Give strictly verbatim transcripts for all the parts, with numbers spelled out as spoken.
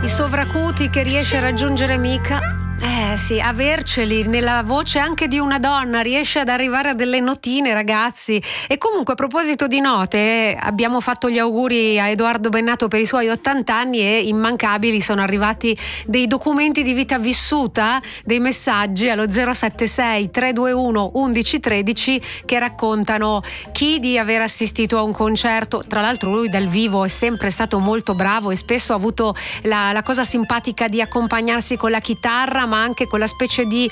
I sovracuti che riesce a raggiungere Mika. Eh sì, averceli nella voce anche di una donna riesce ad arrivare a delle notine, ragazzi. E comunque, a proposito di note, eh, abbiamo fatto gli auguri a Edoardo Bennato per i suoi ottanta anni e immancabili sono arrivati dei documenti di vita vissuta, dei messaggi allo zero sette sei tre due uno undici tredici che raccontano chi di aver assistito a un concerto. Tra l'altro lui dal vivo è sempre stato molto bravo e spesso ha avuto la, la cosa simpatica di accompagnarsi con la chitarra, ma anche quella specie di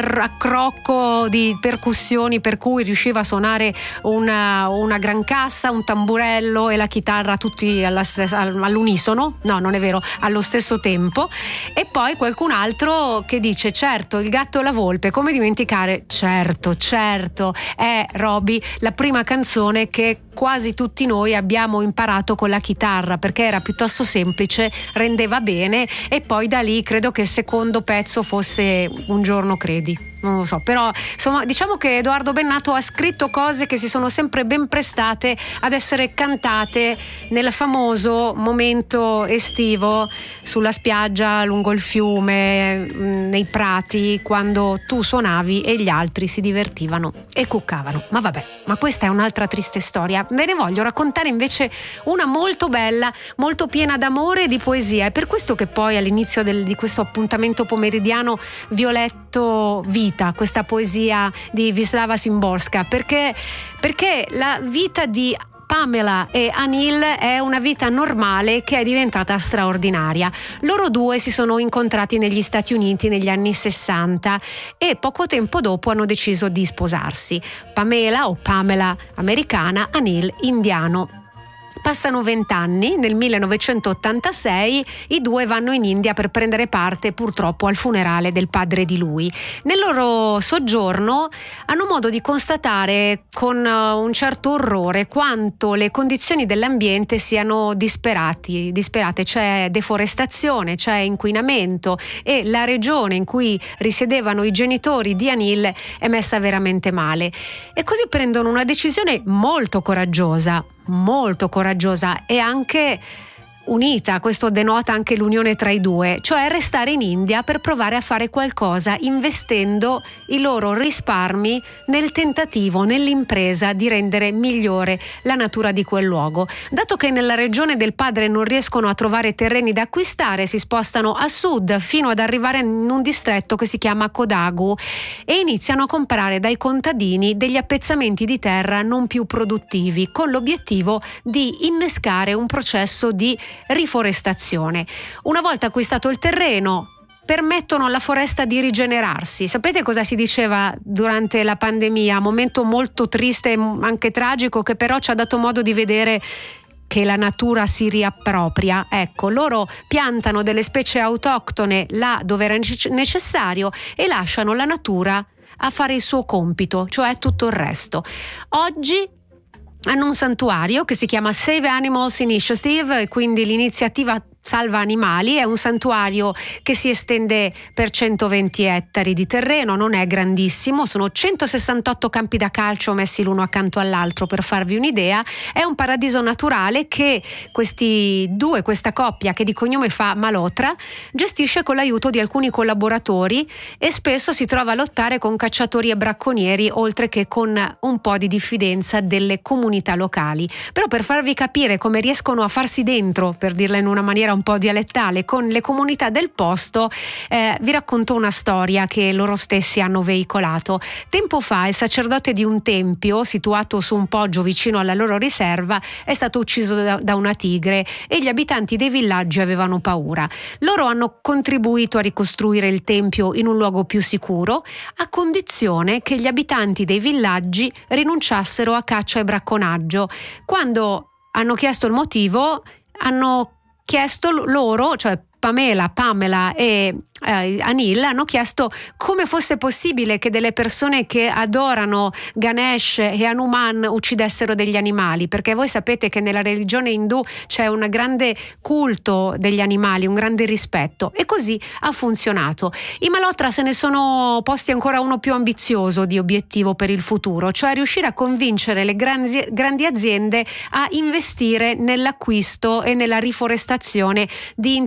accrocco di percussioni per cui riusciva a suonare una, una gran cassa, un tamburello e la chitarra tutti alla stessa, all'unisono, no non è vero, allo stesso tempo. E poi qualcun altro che dice: certo, Il gatto e la volpe, come dimenticare, certo certo è, Roby, la prima canzone che quasi tutti noi abbiamo imparato con la chitarra, perché era piuttosto semplice, rendeva bene, e poi da lì credo che il secondo pezzo fosse Un giorno credi, non lo so, però insomma diciamo che Edoardo Bennato ha scritto cose che si sono sempre ben prestate ad essere cantate nel famoso momento estivo sulla spiaggia, lungo il fiume, nei prati, quando tu suonavi e gli altri si divertivano e cuccavano. Ma vabbè, ma questa è un'altra triste storia. Ve ne voglio raccontare invece una molto bella, molto piena d'amore e di poesia. È per questo che poi all'inizio del, di questo appuntamento pomeridiano vi ho letto Vita, questa poesia di Wisława Szymborska, perché, perché la vita di Pamela e Anil è una vita normale che è diventata straordinaria. Loro due si sono incontrati negli Stati Uniti negli anni sessanta e poco tempo dopo hanno deciso di sposarsi. Pamela o Pamela americana, Anil indiano. Passano vent'anni, nel millenovecentottantasei i due vanno in India per prendere parte purtroppo al funerale del padre di lui. Nel loro soggiorno hanno modo di constatare con un certo orrore quanto le condizioni dell'ambiente siano disperati, disperate. C'è deforestazione, c'è inquinamento e la regione in cui risiedevano i genitori di Anil è messa veramente male. E così prendono una decisione molto coraggiosa, molto coraggiosa e anche unita, questo denota anche l'unione tra i due, cioè restare in India per provare a fare qualcosa investendo i loro risparmi nel tentativo, nell'impresa di rendere migliore la natura di quel luogo. Dato che nella regione del padre non riescono a trovare terreni da acquistare, si spostano a sud fino ad arrivare in un distretto che si chiama Kodagu e iniziano a comprare dai contadini degli appezzamenti di terra non più produttivi, con l'obiettivo di innescare un processo di riforestazione. Una volta acquistato il terreno, permettono alla foresta di rigenerarsi. Sapete cosa si diceva durante la pandemia? Momento molto triste e anche tragico, che però ci ha dato modo di vedere che la natura si riappropria. Ecco, loro piantano delle specie autoctone là dove era necessario e lasciano la natura a fare il suo compito, cioè tutto il resto. Oggi hanno un santuario che si chiama Save Animals Initiative e quindi l'iniziativa Salva Animali. È un santuario che si estende per centoventi ettari di terreno, non è grandissimo, sono centosessantotto campi da calcio messi l'uno accanto all'altro per farvi un'idea. È un paradiso naturale che questi due, questa coppia che di cognome fa Malhotra, gestisce con l'aiuto di alcuni collaboratori e spesso si trova a lottare con cacciatori e bracconieri, oltre che con un po' di diffidenza delle comunità locali. Però per farvi capire come riescono a farsi dentro, per dirla in una maniera un po' dialettale, con le comunità del posto, eh, vi racconto una storia che loro stessi hanno veicolato. Tempo fa il sacerdote di un tempio situato su un poggio vicino alla loro riserva è stato ucciso da, da una tigre e gli abitanti dei villaggi avevano paura. Loro hanno contribuito a ricostruire il tempio in un luogo più sicuro, a condizione che gli abitanti dei villaggi rinunciassero a caccia e bracconaggio. Quando hanno chiesto il motivo, hanno chiesto loro, cioè Pamela, Pamela e eh, Anil hanno chiesto come fosse possibile che delle persone che adorano Ganesh e Hanuman uccidessero degli animali, perché voi sapete che nella religione indù c'è un grande culto degli animali, un grande rispetto, e così ha funzionato. I Malhotra se ne sono posti ancora uno più ambizioso di obiettivo per il futuro, cioè riuscire a convincere le grandi, grandi aziende a investire nell'acquisto e nella riforestazione di interi lotti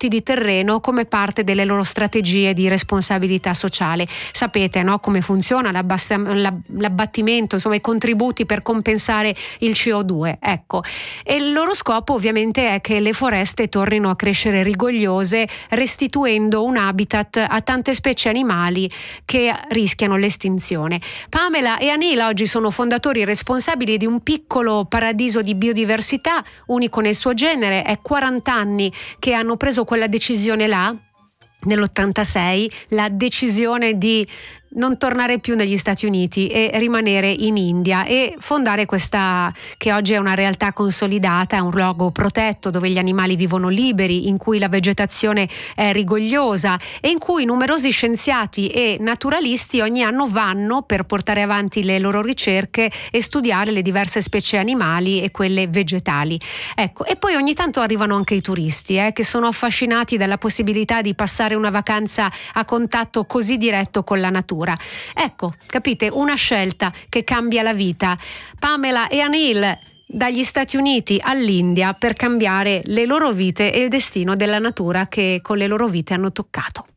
doti di terreno come parte delle loro strategie di responsabilità sociale. Sapete, no, come funziona l'abbattimento, insomma i contributi per compensare il C O due. Ecco, e il loro scopo ovviamente è che le foreste tornino a crescere rigogliose, restituendo un habitat a tante specie animali che rischiano l'estinzione. Pamela e Anil oggi sono fondatori e responsabili di un piccolo paradiso di biodiversità unico nel suo genere. È quaranta anni che hanno preso quella decisione là, nell'ottantasei, la decisione di non tornare più negli Stati Uniti e rimanere in India e fondare questa, che oggi è una realtà consolidata, è un luogo protetto dove gli animali vivono liberi, in cui la vegetazione è rigogliosa e in cui numerosi scienziati e naturalisti ogni anno vanno per portare avanti le loro ricerche e studiare le diverse specie animali e quelle vegetali. Ecco, e poi ogni tanto arrivano anche i turisti eh, che sono affascinati dalla possibilità di passare una vacanza a contatto così diretto con la natura. Ecco, capite, una scelta che cambia la vita. Pamela e Anil dagli Stati Uniti all'India per cambiare le loro vite e il destino della natura che con le loro vite hanno toccato.